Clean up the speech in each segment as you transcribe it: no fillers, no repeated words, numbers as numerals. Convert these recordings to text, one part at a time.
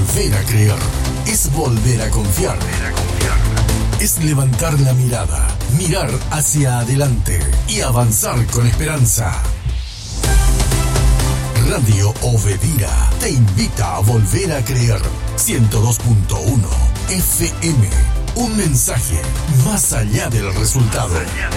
volver a creer. Es volver a confiar. Es levantar la mirada, mirar hacia adelante y avanzar con esperanza. Radio Obedira te invita a volver a creer. 102.1 FM. Un mensaje más allá del resultado.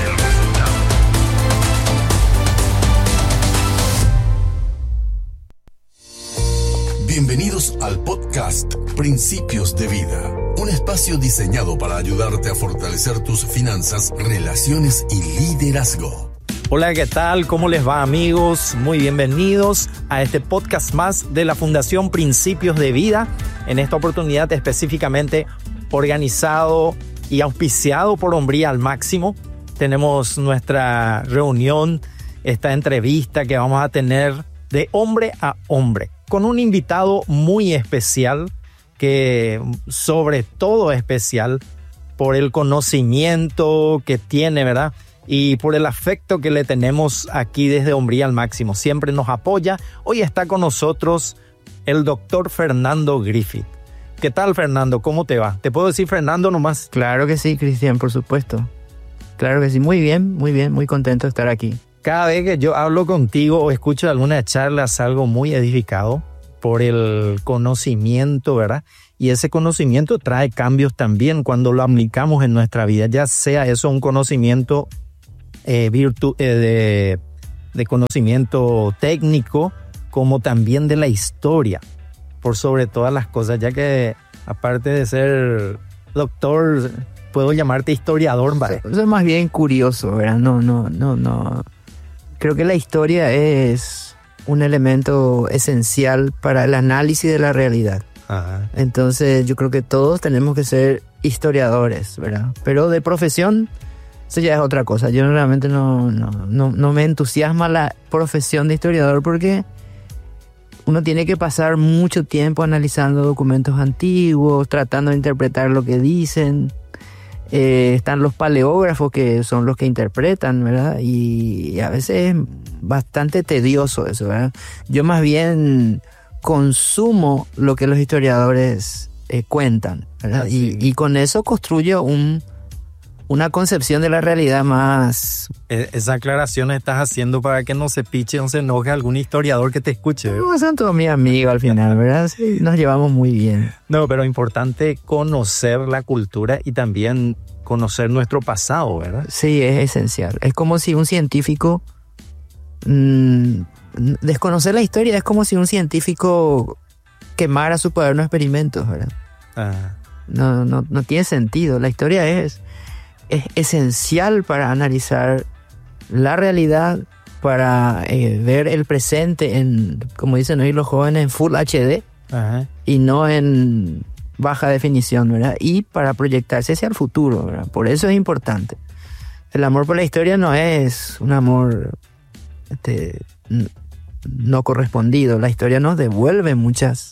Bienvenidos al podcast Principios de Vida, un espacio diseñado para ayudarte a fortalecer tus finanzas, relaciones y liderazgo. Hola, ¿qué tal? ¿Cómo les va, amigos? Muy bienvenidos a este podcast más de la Fundación Principios de Vida. En esta oportunidad específicamente organizado y auspiciado por Hombría al Máximo. Tenemos nuestra reunión, esta entrevista que vamos a tener de hombre a hombre, con un invitado muy especial, que sobre todo especial por el conocimiento que tiene, ¿verdad? Y por el afecto que le tenemos aquí desde Hombría al Máximo. Siempre nos apoya. Hoy está con nosotros el doctor Fernando Griffith. ¿Qué tal, Fernando? ¿Cómo te va? ¿Te puedo decir Fernando nomás? Claro que sí, Cristian, por supuesto. Claro que sí, muy bien, muy contento de estar aquí. Cada vez que yo hablo contigo o escucho alguna charla, salgo muy edificado por el conocimiento, ¿verdad? Y ese conocimiento trae cambios también cuando lo aplicamos en nuestra vida, ya sea eso un conocimiento de conocimiento técnico, como también de la historia, por sobre todas las cosas, ya que aparte de ser doctor, puedo llamarte historiador, ¿vale? Eso es más bien curioso, ¿verdad? No. Creo que la historia es un elemento esencial para el análisis de la realidad. Ajá. Entonces yo creo que todos tenemos que ser historiadores, ¿verdad? Pero de profesión, eso ya es otra cosa. Yo realmente no me entusiasma la profesión de historiador porque uno tiene que pasar mucho tiempo analizando documentos antiguos, tratando de interpretar lo que dicen. Están los paleógrafos, que son los que interpretan, ¿verdad? Y a veces es bastante tedioso eso, ¿verdad? Yo más bien consumo lo que los historiadores cuentan, ¿verdad? Y con eso construyo una concepción de la realidad más... Esa aclaración estás haciendo para que no se piche o se enoje algún historiador que te escuche. No, son todos mis amigos al final, ¿verdad? Sí, nos llevamos muy bien. No, pero importante conocer la cultura y también conocer nuestro pasado, ¿verdad? Sí, es esencial. Es como si un científico... desconocer la historia es como si un científico quemara su cuaderno de experimentos, ¿verdad? Ah. No tiene sentido. La historia es esencial para analizar la realidad, para ver el presente en, como dicen hoy los jóvenes, en Full HD. Ajá. Y no en baja definición, ¿verdad? Y para proyectarse hacia el futuro, ¿verdad? Por eso es importante. El amor por la historia no es un amor no correspondido. La historia nos devuelve muchas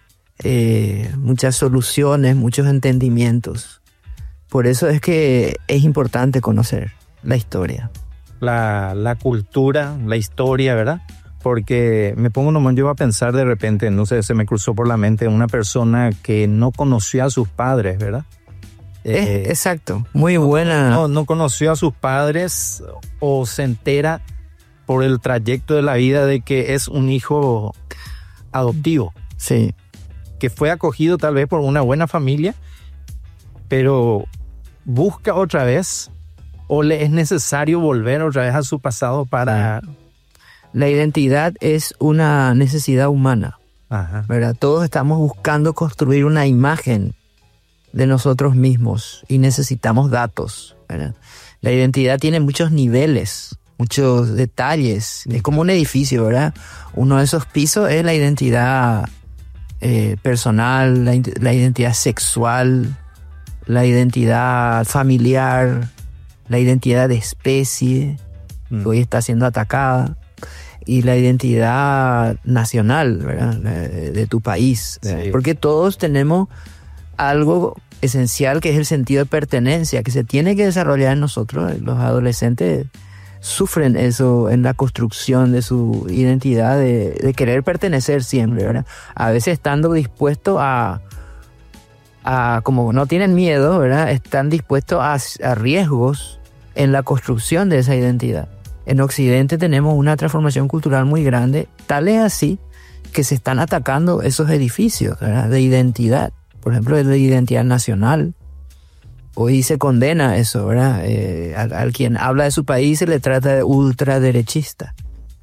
soluciones, muchos entendimientos. Por eso es que es importante conocer la historia. La cultura, la historia, ¿verdad? Porque me pongo nomás yo a pensar de repente, no sé, se me cruzó por la mente una persona que no conoció a sus padres, ¿verdad? Exacto, muy buena. No conoció a sus padres o se entera por el trayecto de la vida de que es un hijo adoptivo. Sí. Que fue acogido tal vez por una buena familia, pero busca otra vez o le es necesario volver otra vez a su pasado para... La identidad es una necesidad humana. Ajá. ¿Verdad? Todos estamos buscando construir una imagen de nosotros mismos y necesitamos datos, ¿verdad? La identidad tiene muchos niveles, muchos detalles. Es como un edificio, ¿verdad? Uno de esos pisos es la identidad personal, la identidad sexual, la identidad familiar, la identidad de especie, que hoy está siendo atacada, y la identidad nacional, ¿verdad? De tu país. Sí. Porque todos tenemos algo esencial que es el sentido de pertenencia, que se tiene que desarrollar en nosotros. Los adolescentes sufren eso en la construcción de su identidad, de querer pertenecer siempre, ¿verdad? A veces estando dispuestos a como no tienen miedo, ¿verdad? Están dispuestos a riesgos en la construcción de esa identidad. En Occidente tenemos una transformación cultural muy grande, tal es así que se están atacando esos edificios, ¿verdad? De identidad. Por ejemplo, de identidad nacional. Hoy se condena eso, ¿verdad? Al quien habla de su país se le trata de ultraderechista.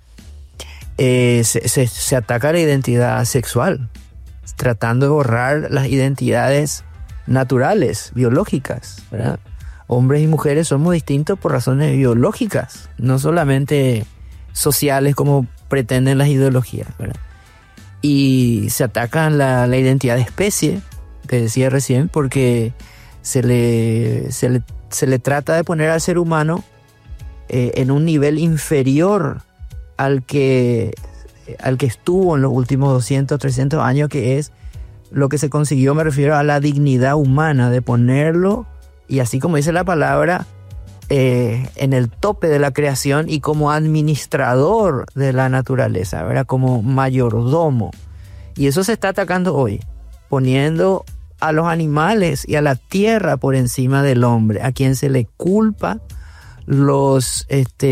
Se ataca la identidad sexual, tratando de borrar las identidades naturales, biológicas, ¿verdad? Hombres y mujeres somos distintos por razones biológicas, no solamente sociales como pretenden las ideologías, ¿verdad? Y se atacan la identidad de especie, que decía recién, porque se le trata de poner al ser humano en un nivel inferior al que estuvo en los últimos 200, 300 años, que es lo que se consiguió, me refiero a la dignidad humana, de ponerlo, y así como dice la palabra, en el tope de la creación y como administrador de la naturaleza, ¿verdad? Como mayordomo. Y eso se está atacando hoy, poniendo a los animales y a la tierra por encima del hombre, a quien se le culpa los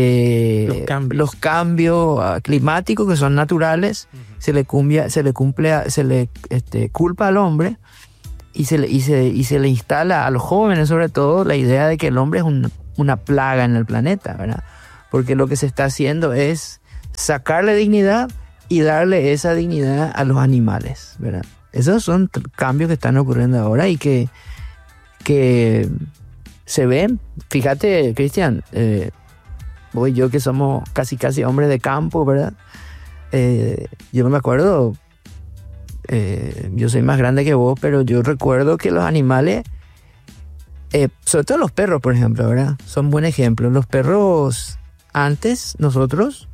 cambios climáticos que son naturales. Se le culpa al hombre y se le instala a los jóvenes, sobre todo, la idea de que el hombre es una plaga en el planeta, ¿verdad? Porque lo que se está haciendo es sacarle dignidad y darle esa dignidad a los animales, ¿verdad? Esos son cambios que están ocurriendo ahora y que se ven. Fíjate, Cristian, vos y yo que somos casi hombres de campo, ¿verdad? Yo no me acuerdo, yo soy más grande que vos, pero yo recuerdo que los animales, sobre todo los perros, por ejemplo, ¿verdad? Son buen ejemplo. Los perros, antes, nosotros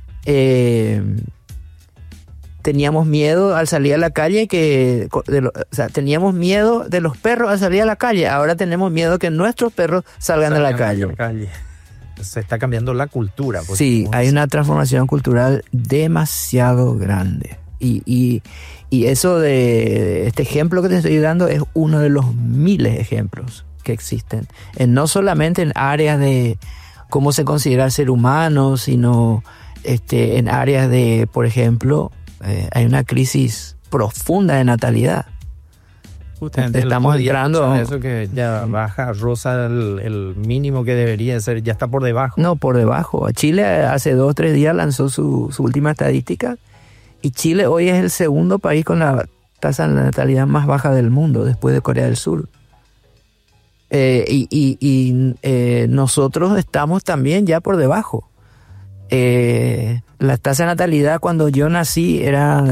teníamos miedo al salir a la calle, teníamos miedo de los perros al salir a la calle. Ahora tenemos miedo que nuestros perros salgan a la calle. Se está cambiando la cultura. Sí, hay una transformación cultural demasiado grande. Y eso de este ejemplo que te estoy dando es uno de los miles de ejemplos que existen. No solamente en áreas de cómo se considera el ser humano, sino en áreas de, por ejemplo, hay una crisis profunda de natalidad. Justamente estamos entrando a eso que ya baja, rosa el mínimo que debería ser, ya está por debajo. No, por debajo. Chile hace 2 o 3 días lanzó su última estadística y Chile hoy es el segundo país con la tasa de natalidad más baja del mundo, después de Corea del Sur. Nosotros estamos también ya por debajo. La tasa de natalidad cuando yo nací era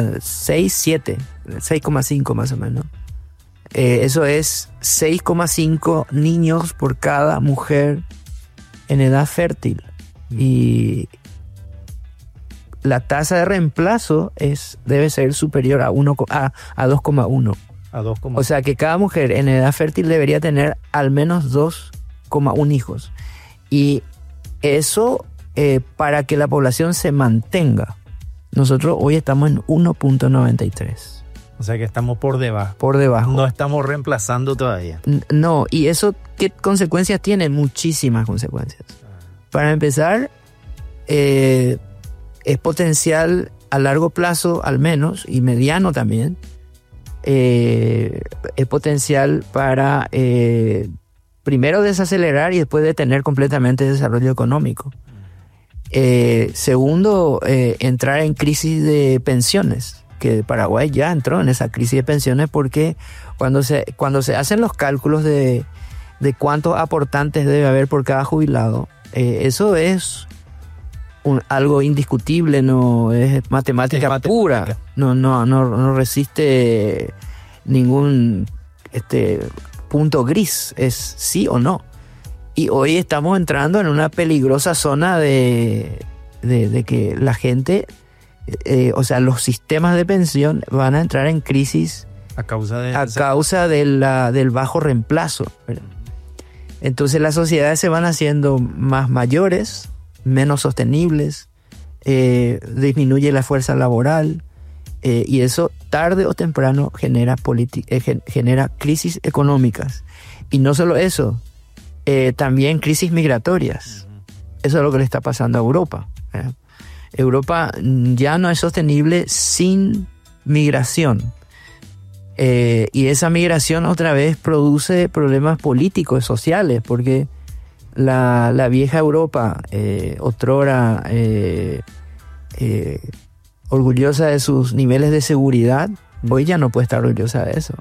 6,5 más o menos. Eso es 6,5 niños por cada mujer en edad fértil. Y la tasa de reemplazo debe ser superior a 2,1. O sea que cada mujer en edad fértil debería tener al menos 2,1 hijos. Y eso para que la población se mantenga. Nosotros hoy estamos en 1.93. O sea que estamos por debajo. Por debajo. No estamos reemplazando todavía. No, y eso, ¿qué consecuencias tiene? Muchísimas consecuencias. Para empezar, es potencial a largo plazo, al menos, y mediano también, es potencial para primero desacelerar y después detener completamente el desarrollo económico. Segundo, entrar en crisis de pensiones, que Paraguay ya entró en esa crisis de pensiones porque cuando se hacen los cálculos de cuántos aportantes debe haber por cada jubilado, eso es algo indiscutible, no es matemática pura, no resiste ningún punto gris, es sí o no. Y hoy estamos entrando en una peligrosa zona de que la gente, o sea, los sistemas de pensión van a entrar en crisis a causa del bajo reemplazo, ¿verdad? Entonces las sociedades se van haciendo más mayores, menos sostenibles, disminuye la fuerza laboral, y eso tarde o temprano genera crisis económicas. Y no solo eso, también crisis migratorias. Eso es lo que le está pasando a Europa. Europa ya no es sostenible sin migración. Y esa migración otra vez produce problemas políticos, sociales, porque la vieja Europa, otrora orgullosa de sus niveles de seguridad, hoy ya no puede estar orgullosa de eso.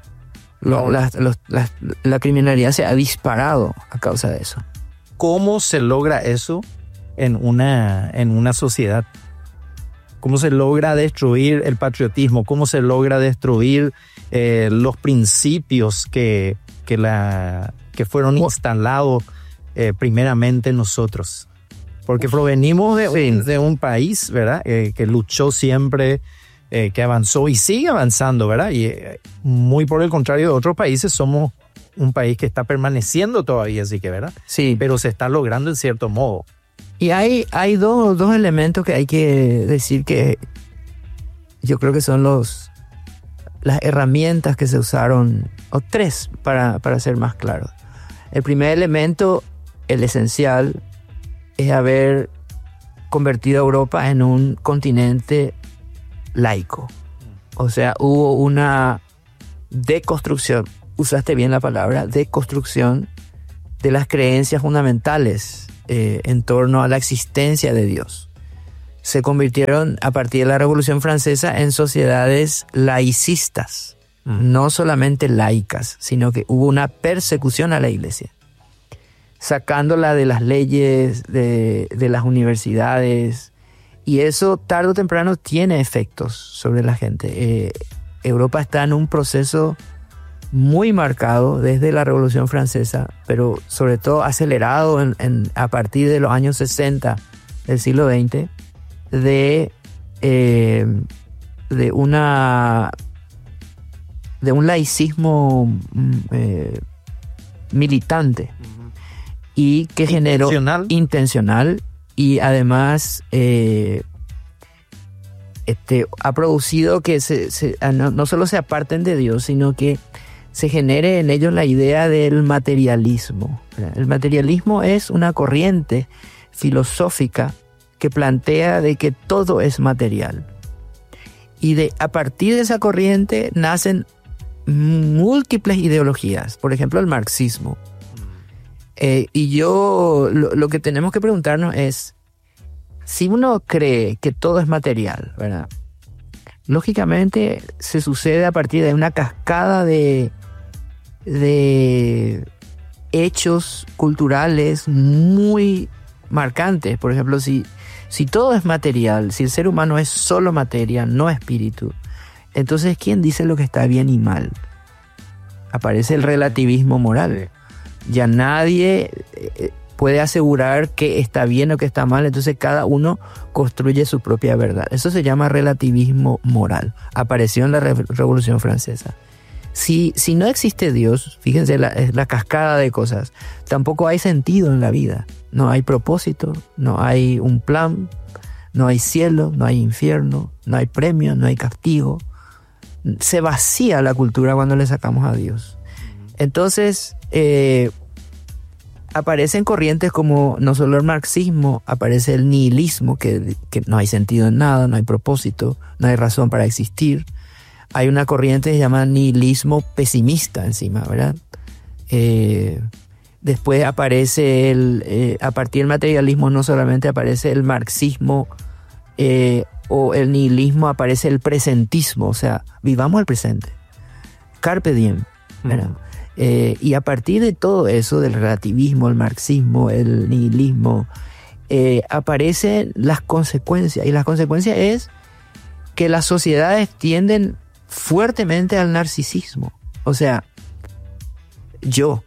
La criminalidad se ha disparado a causa de eso. ¿Cómo se logra eso en una sociedad? ¿Cómo se logra destruir el patriotismo? ¿Cómo se logra destruir los principios que fueron instalados primeramente en nosotros? Porque provenimos de un país, ¿verdad? Que luchó siempre, que avanzó y sigue avanzando, ¿verdad? Y muy por el contrario de otros países, somos un país que está permaneciendo todavía, así que, ¿verdad? Sí. Pero se está logrando en cierto modo. Y hay dos elementos que hay que decir que yo creo que son las herramientas que se usaron, o tres para ser más claros. El primer elemento, el esencial, es haber convertido a Europa en un continente laico. O sea, hubo una deconstrucción, usaste bien la palabra, deconstrucción de las creencias fundamentales en torno a la existencia de Dios. Se convirtieron a partir de la Revolución Francesa en sociedades laicistas, no solamente laicas, sino que hubo una persecución a la iglesia, sacándola de las leyes, de las universidades, y eso tarde o temprano tiene efectos sobre la gente. Europa está en un proceso muy marcado desde la Revolución Francesa, pero sobre todo acelerado a partir de los años 60 del siglo XX, de un laicismo militante, y que generó intencional, y además ha producido que no solo se aparten de Dios, sino que se genere en ellos la idea del materialismo. El materialismo es una corriente filosófica que plantea de que todo es material. Y a partir de esa corriente nacen múltiples ideologías. Por ejemplo, el marxismo. Y lo que tenemos que preguntarnos es, si uno cree que todo es material, ¿verdad? Lógicamente se sucede a partir de una cascada de hechos culturales muy marcantes. Por ejemplo, si todo es material, si el ser humano es solo materia, no espíritu, entonces ¿quién dice lo que está bien y mal? Aparece el relativismo moral. Ya nadie puede asegurar que está bien o que está mal, entonces cada uno construye su propia verdad. Eso se llama relativismo moral. Apareció en la Revolución Francesa. Si no existe Dios, fíjense la cascada de cosas, tampoco hay sentido en la vida. No hay propósito, no hay un plan, no hay cielo, no hay infierno, no hay premio, no hay castigo. Se vacía la cultura cuando le sacamos a Dios. Entonces, aparecen corrientes como no solo el marxismo, aparece el nihilismo, que no hay sentido en nada, no hay propósito, no hay razón para existir. Hay una corriente que se llama nihilismo pesimista encima, ¿verdad? Después aparece a partir del materialismo no solamente aparece el marxismo o el nihilismo, aparece el presentismo, o sea, vivamos el presente. Carpe diem, ¿verdad? Y a partir de todo eso, del relativismo, el marxismo, el nihilismo, aparecen las consecuencias. Y las consecuencias es que las sociedades tienden fuertemente al narcisismo. O sea, yo.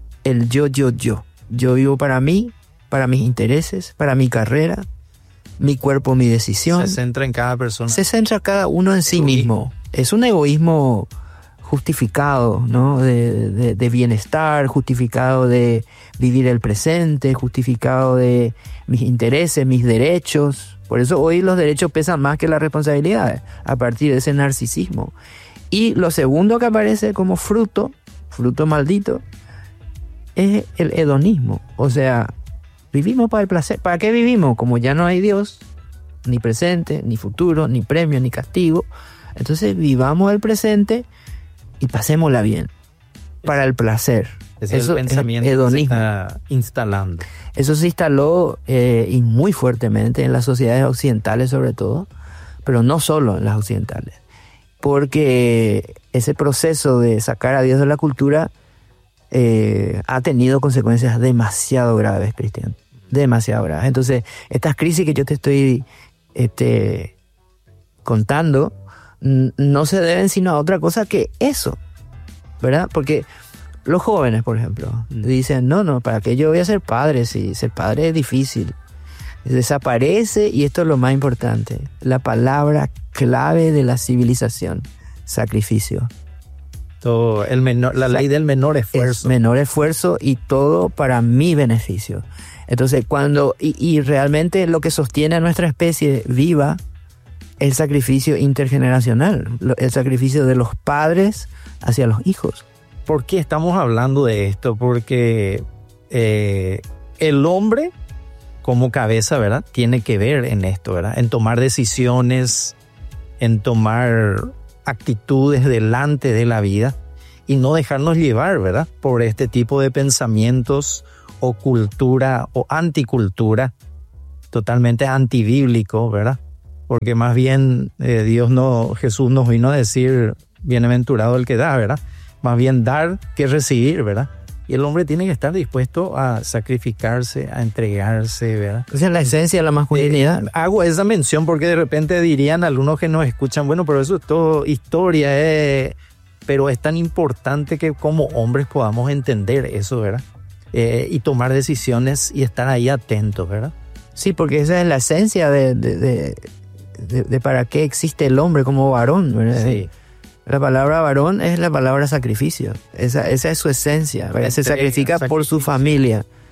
Yo vivo para mí, para mis intereses, para mi carrera, mi cuerpo, mi decisión. Se centra en cada persona. Se centra cada uno en sí mismo. Es un egoísmo justificado, ¿no? De bienestar, justificado de vivir el presente, justificado de mis intereses, mis derechos. Por eso hoy los derechos pesan más que las responsabilidades, a partir de ese narcisismo. Y lo segundo que aparece como fruto maldito, es el hedonismo. O sea, vivimos para el placer. ¿Para qué vivimos? Como ya no hay Dios, ni presente, ni futuro, ni premio, ni castigo. Entonces vivamos el presente y pasémosla bien, para el placer. Ese es el pensamiento que se está instalando. Eso se instaló y muy fuertemente en las sociedades occidentales sobre todo, pero no solo en las occidentales. Porque ese proceso de sacar a Dios de la cultura ha tenido consecuencias demasiado graves, Cristian. Demasiado graves. Entonces, estas crisis que yo te estoy contando no se deben sino a otra cosa que eso, ¿verdad? Porque los jóvenes, por ejemplo, dicen, no, ¿para qué yo voy a ser padre? Si ser padre es difícil. Desaparece, y esto es lo más importante, la palabra clave de la civilización: sacrificio. Todo la ley del menor esfuerzo. Menor esfuerzo, y todo para mi beneficio. Entonces, y realmente lo que sostiene a nuestra especie viva, el sacrificio intergeneracional, el sacrificio de los padres hacia los hijos. ¿Por qué estamos hablando de esto? Porque el hombre como cabeza, ¿verdad?, tiene que ver en esto, ¿verdad?, en tomar decisiones, en tomar actitudes delante de la vida y no dejarnos llevar, ¿verdad?, por este tipo de pensamientos o cultura o anticultura, totalmente antibíblico, ¿verdad? Porque más bien Jesús nos vino a decir, bienaventurado el que da, ¿verdad? Más bien dar que recibir, ¿verdad? Y el hombre tiene que estar dispuesto a sacrificarse, a entregarse, ¿verdad? Esa es la esencia de la masculinidad. Hago esa mención porque de repente dirían algunos que nos escuchan, bueno, pero eso es todo historia, pero es tan importante que como hombres podamos entender eso, ¿verdad? Y tomar decisiones y estar ahí atentos, ¿verdad? Sí, porque esa es la esencia de para qué existe el hombre como varón, ¿verdad? Sí. La palabra varón es la palabra sacrificio. Esa es su esencia, ¿verdad? Se sacrifica por su familia.